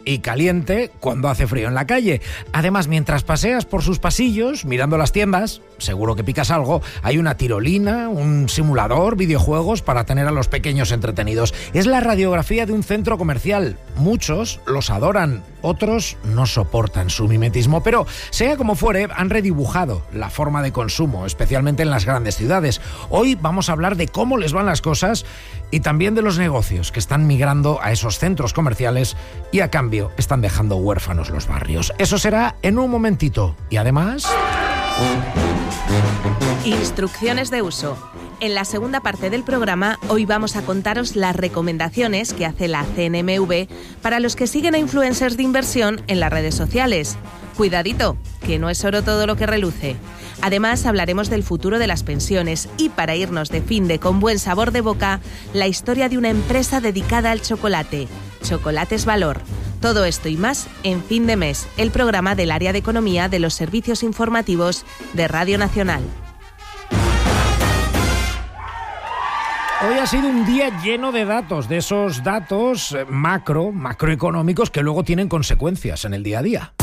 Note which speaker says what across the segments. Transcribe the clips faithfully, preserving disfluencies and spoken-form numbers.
Speaker 1: y caliente cuando hace frío en la calle. Además, mientras paseas por sus pasillos, mirando las tiendas, seguro que picas algo, hay una tirolina, un simulador, videojuegos para tener a los pequeños entretenidos. Es la radiografía de un centro comercial. Muchos los adoran, otros no soportan su mimetismo, pero sea como fuere, han redibujado la forma de consumo, especialmente en las grandes ciudades. Hoy vamos a hablar de cómo les van las cosas y también de los negocios que están migrando a esos centros comerciales y a cambio están dejando huérfanos los barrios. Eso será en un momentito. Y además...
Speaker 2: Instrucciones de uso. En la segunda parte del programa, hoy vamos a contaros las recomendaciones que hace la C N M V para los que siguen a influencers de inversión en las redes sociales. Cuidadito, que no es oro todo lo que reluce. Además, hablaremos del futuro de las pensiones y, para irnos de finde con buen sabor de boca, la historia de una empresa dedicada al chocolate. Chocolates Valor. Todo esto y más en Fin de Mes, el programa del área de economía de los servicios informativos de Radio Nacional.
Speaker 1: Hoy ha sido un día lleno de datos, de esos datos macro, macroeconómicos que luego tienen consecuencias en el día a día.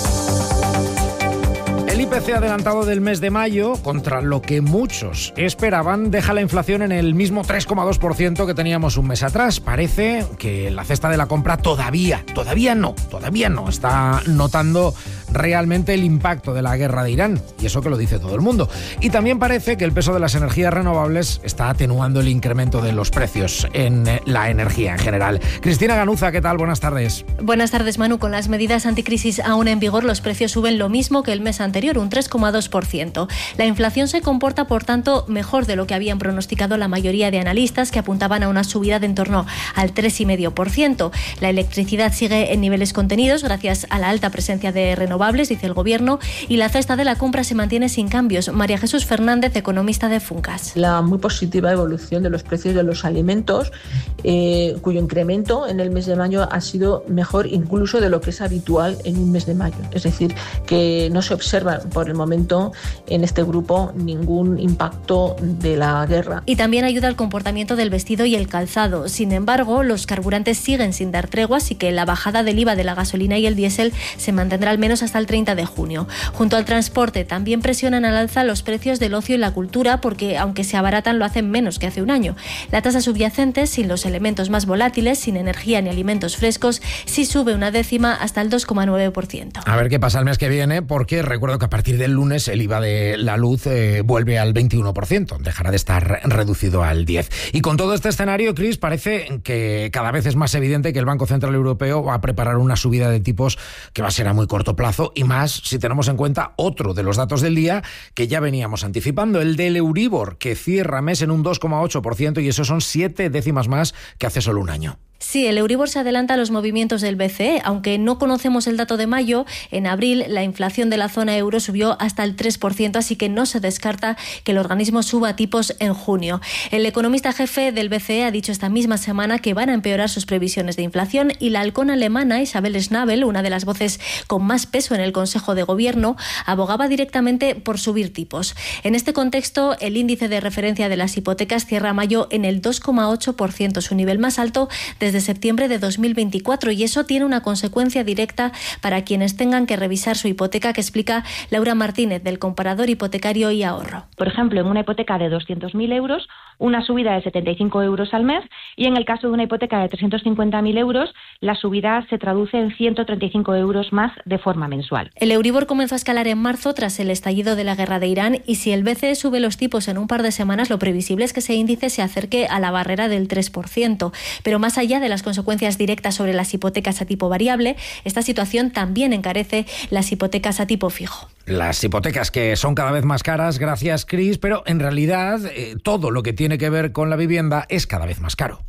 Speaker 1: El I P C adelantado del mes de mayo, contra lo que muchos esperaban, deja la inflación en el mismo tres coma dos por ciento que teníamos un mes atrás. Parece que la cesta de la compra todavía, todavía no, todavía no está notando realmente el impacto de la guerra de Irán, y eso que lo dice todo el mundo. Y también parece que el peso de las energías renovables está atenuando el incremento de los precios en la energía en general. Cristina Ganuza, ¿qué tal? Buenas tardes.
Speaker 3: Buenas tardes, Manu. Con las medidas anticrisis aún en vigor, los precios suben lo mismo que el mes anterior, un tres coma dos por ciento. La inflación se comporta, por tanto, mejor de lo que habían pronosticado la mayoría de analistas, que apuntaban a una subida de en torno al tres coma cinco por ciento. La electricidad sigue en niveles contenidos gracias a la alta presencia de renovables, dice el Gobierno, y la cesta de la compra se mantiene sin cambios. María Jesús Fernández, economista de Funcas.
Speaker 4: La muy positiva evolución de los precios de los alimentos, eh, cuyo incremento en el mes de mayo ha sido mejor incluso de lo que es habitual en un mes de mayo. Es decir, que no se observa por el momento en este grupo ningún impacto de la guerra.
Speaker 3: Y también ayuda al comportamiento del vestido y el calzado. Sin embargo, los carburantes siguen sin dar tregua, así que la bajada del I V A de la gasolina y el diésel se mantendrá al menos hasta el treinta de junio. Junto al transporte, también presionan al alza los precios del ocio y la cultura, porque aunque se abaratan, lo hacen menos que hace un año. La tasa subyacente, sin los elementos más volátiles, sin energía ni alimentos frescos, sí sube una décima hasta el dos coma nueve por ciento.
Speaker 1: A ver qué pasa el mes que viene, porque recuerdo que a partir del lunes el I V A de la luz eh, vuelve al veintiuno por ciento, dejará de estar reducido al diez por ciento. Y con todo este escenario, Cris, parece que cada vez es más evidente que el Banco Central Europeo va a preparar una subida de tipos que va a ser a muy corto plazo, y más si tenemos en cuenta otro de los datos del día que ya veníamos anticipando, el del Euribor, que cierra mes en un dos coma ocho por ciento, y eso son siete décimas más que hace solo un año.
Speaker 3: Sí, el Euribor se adelanta a los movimientos del B C E. Aunque no conocemos el dato de mayo, en abril la inflación de la zona euro subió hasta el tres por ciento, así que no se descarta que el organismo suba tipos en junio. El economista jefe del B C E ha dicho esta misma semana que van a empeorar sus previsiones de inflación, y la halcón alemana Isabel Schnabel, una de las voces con más peso en el Consejo de Gobierno, abogaba directamente por subir tipos. En este contexto, el índice de referencia de las hipotecas cierra mayo en el dos coma ocho por ciento, su nivel más alto desde desde septiembre de dos mil veinticuatro, y eso tiene una consecuencia directa para quienes tengan que revisar su hipoteca, que explica Laura Martínez, del Comparador Hipotecario y Ahorro.
Speaker 5: Por ejemplo, en una hipoteca de doscientos mil euros, una subida de setenta y cinco euros al mes, y en el caso de una hipoteca de trescientos cincuenta mil euros, la subida se traduce en ciento treinta y cinco euros más de forma mensual.
Speaker 3: El Euribor comenzó a escalar en marzo tras el estallido de la guerra de Irán, y si el B C E sube los tipos en un par de semanas, lo previsible es que ese índice se acerque a la barrera del tres por ciento. Pero más allá de las consecuencias directas sobre las hipotecas a tipo variable, esta situación también encarece las hipotecas a tipo fijo.
Speaker 1: Las hipotecas que son cada vez más caras, gracias, Cris, pero en realidad eh, todo lo que tiene que ver con la vivienda es cada vez más caro.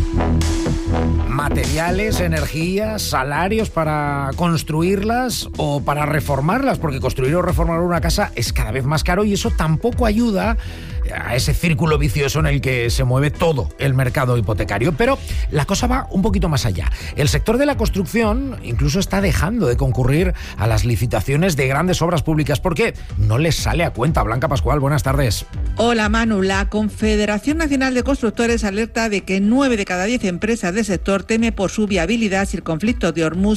Speaker 1: Materiales, energías, salarios para construirlas o para reformarlas, porque construir o reformar una casa es cada vez más caro, y eso tampoco ayuda a ese círculo vicioso en el que se mueve todo el mercado hipotecario. Pero la cosa va un poquito más allá. El sector de la construcción incluso está dejando de concurrir a las licitaciones de grandes obras públicas porque no les sale a cuenta. Blanca Pascual, buenas tardes.
Speaker 6: Hola, Manu. La Confederación Nacional de Constructores alerta de que nueve de cada diez empresas del sector teme por su viabilidad si el conflicto de Hormuz